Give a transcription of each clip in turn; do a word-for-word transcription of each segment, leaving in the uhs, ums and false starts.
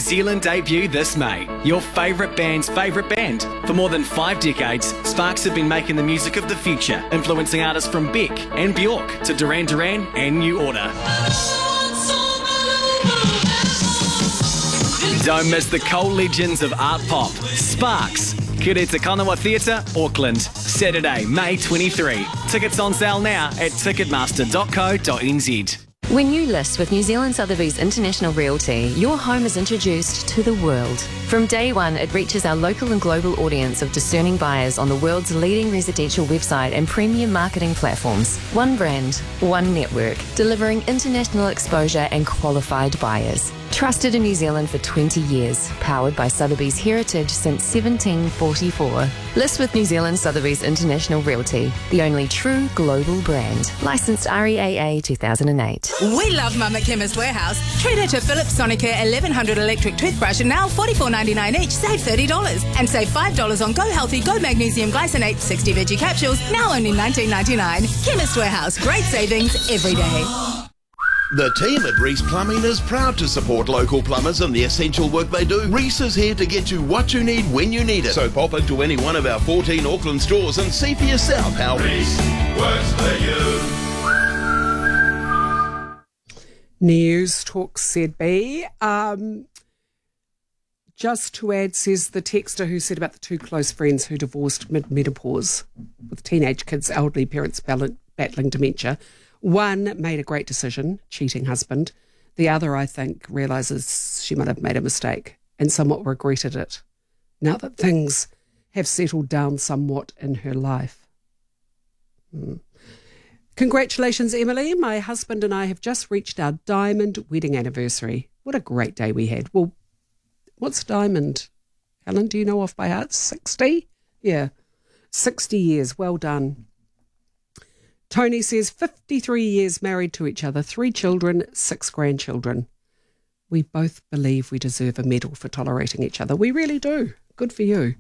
Zealand debut this May. Your favourite band's favourite band. For more than five decades, Sparks have been making the music of the future, influencing artists from Beck and Bjork to Duran Duran and New Order. Don't miss the coal legends of art pop. Sparks. Kure Te Kanawa Theatre, Auckland. Saturday, May twenty-third. Tickets on sale now at ticketmaster dot co dot n z. When you list with New Zealand Sotheby's International Realty, your home is introduced to the world. From day one, it reaches our local and global audience of discerning buyers on the world's leading residential website and premium marketing platforms. One brand, one network, delivering international exposure and qualified buyers. Trusted in New Zealand for twenty years, powered by Sotheby's heritage since seventeen forty-four. List with New Zealand Sotheby's International Realty, the only true global brand. Licensed R E A A two thousand eight. We love Mum at Chemist Warehouse. Treat her to Philips Sonicare eleven hundred electric toothbrush and now forty-four ninety-nine each, save thirty dollars. And save five dollars on Go Healthy Go Magnesium Glycinate sixty veggie capsules, now only nineteen ninety-nine. Chemist Warehouse, great savings every day. The team at Reese Plumbing is proud to support local plumbers and the essential work they do. Reese is here to get you what you need when you need it. So pop into any one of our fourteen Auckland stores and see for yourself how Reese works for you. News Talk Z B. Um, just to add, says the texter who said about the two close friends who divorced mid-menopause with teenage kids, elderly parents battling dementia. One made a great decision, cheating husband. The other, I think, realises she might have made a mistake and somewhat regretted it now that things have settled down somewhat in her life. Hmm. Congratulations, Emily. My husband and I have just reached our diamond wedding anniversary. What a great day we had. Well, what's diamond? Helen, do you know off by heart? sixty? Yeah, sixty years. Well done. Tony says fifty-three years married to each other, three children, six grandchildren. We both believe we deserve a medal for tolerating each other. We really do. Good for you.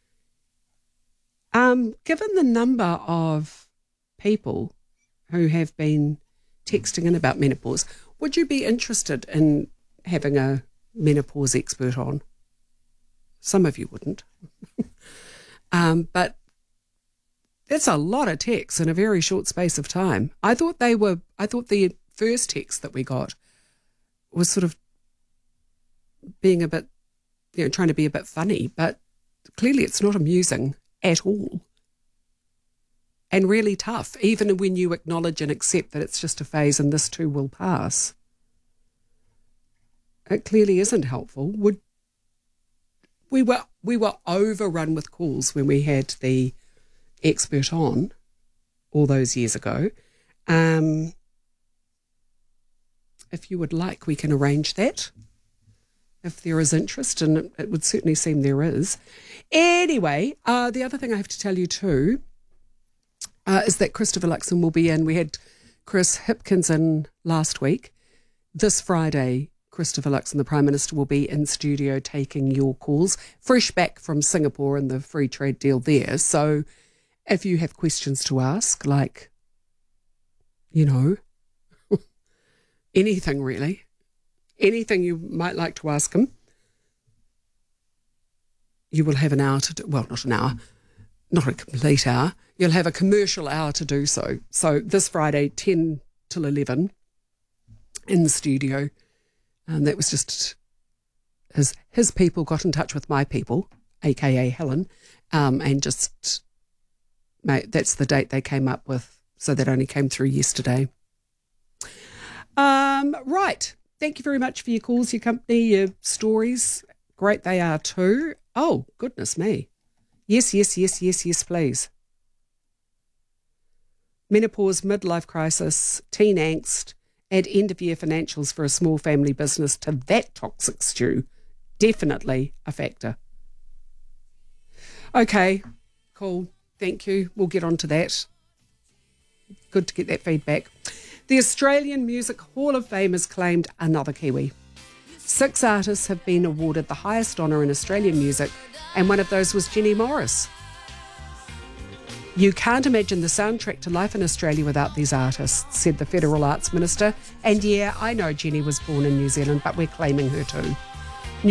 Um, given the number of people who have been texting in about menopause, would you be interested in having a menopause expert on? Some of you wouldn't. um, but that's a lot of texts in a very short space of time. I thought they were, I thought the first text that we got was sort of being a bit, you know, trying to be a bit funny, but clearly it's not amusing at all. And really tough, even when you acknowledge and accept that it's just a phase and this too will pass. It clearly isn't helpful. Would we were we were overrun with calls when we had the expert on all those years ago. Um, if you would like, we can arrange that if there is interest, and it, it would certainly seem there is. Anyway, uh, the other thing I have to tell you too uh, is that Christopher Luxon will be in. We had Chris Hipkins in last week. This Friday, Christopher Luxon, the Prime Minister, will be in studio taking your calls, fresh back from Singapore and the free trade deal there. So if you have questions to ask, like, you know, anything really, anything you might like to ask him, you will have an hour to do, well, not an hour, not a complete hour, you'll have a commercial hour to do so. So this Friday, ten till eleven, in the studio, and that was just, his, his people got in touch with my people, a k a. Helen, um, and just... Mate, that's the date they came up with, so that only came through yesterday. Um, right. Thank you very much for your calls, your company, your stories. Great they are too. Oh, goodness me. Yes, yes, yes, yes, yes, please. Menopause, midlife crisis, teen angst, add end-of-year financials for a small family business to that toxic stew. Definitely a factor. Okay, cool. Thank you. We'll get on to that. Good to get that feedback. The Australian Music Hall of Fame has claimed another Kiwi. Six artists have been awarded the highest honour in Australian music, and one of those was Jenny Morris. You can't imagine the soundtrack to life in Australia without these artists, said the Federal Arts Minister. And yeah, I know Jenny was born in New Zealand, but we're claiming her too.